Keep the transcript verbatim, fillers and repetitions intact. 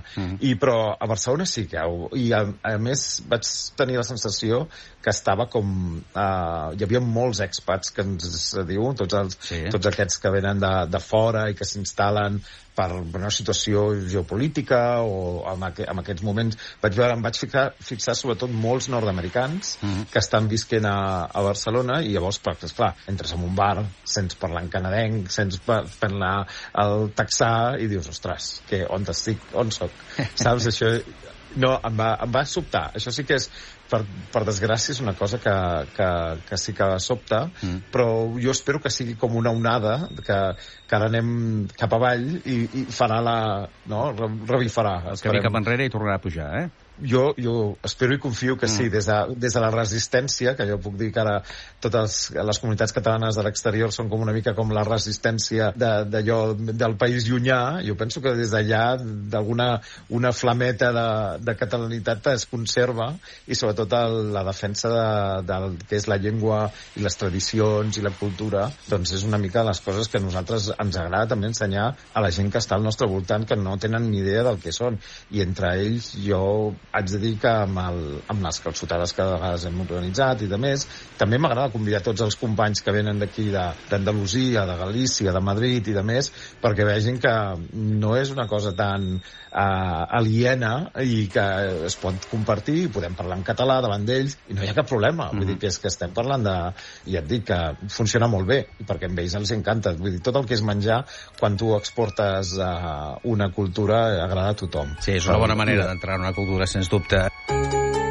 Mm. I, però a Barcelona sí que... I a, a més vaig tenir la sensació que estava com... Uh, hi havia molts expats que ens diuen, tots, els, sí. tots aquests que venen de, de fora i que s'instal·len per una situació geopolítica o en, aqu en aquests moments vaig veure, em vaig fixar, fixar sobretot molts nord-americans mm -hmm. que estan visquent a, a Barcelona i llavors, clar, esclar, entres en un bar sense parlar en canadenc, sense parlar el texà i dius, ostres, que on estic, on soc? Saps, això... No, em va, em va sobtar. Això sí que és, per, per desgràcia, és una cosa que, que, que sí que sobta, mm. però jo espero que sigui com una onada, que, que ara anem cap avall i, i farà la... no? Revifarà. El camí cap enrere i tornarà a pujar, eh? Jo, jo espero i confio que sí, des de, des de la resistència, que jo puc dir que ara totes les comunitats catalanes de l'exterior són com una mica com la resistència d'allò de, del país llunyà, jo penso que des d'allà d'alguna una flameta de, de catalanitat es conserva i sobretot el, la defensa de, del que és la llengua i les tradicions i la cultura, doncs és una mica les coses que a nosaltres ens agrada també ensenyar a la gent que està al nostre voltant que no tenen ni idea del que són, i entre ells jo haig de dir que amb, el, amb les calçotades que de vegades hem organitzat i de més, també m'agrada convidar tots els companys que venen d'aquí d'Andalusia, de, de Galícia, de Madrid i de més, perquè vegin que no és una cosa tan uh, aliena i que es pot compartir i podem parlar en català davant d'ells i no hi ha cap problema, vull mm-hmm. dir que és que estem parlant de... ja et dic que funciona molt bé i perquè amb ells els encanta, vull dir, tot el que és menjar quan tu exportes uh, una cultura agrada a tothom. Sí, és una bona manera d'entrar en una cultura, sens dubte.